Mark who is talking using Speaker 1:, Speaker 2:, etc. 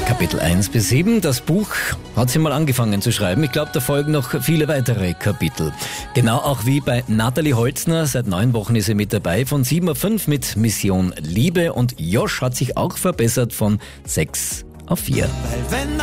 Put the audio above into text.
Speaker 1: Kapitel 1 bis 7. Das Buch hat sie mal angefangen zu schreiben. Ich glaube, da folgen noch viele weitere Kapitel. Genau auch wie bei Nathalie Holzner. Seit 9 Wochen ist sie mit dabei. Von 7:05 auf mit Mission Liebe. Und Josh hat sich auch verbessert von 6 auf 4.
Speaker 2: Weil wenn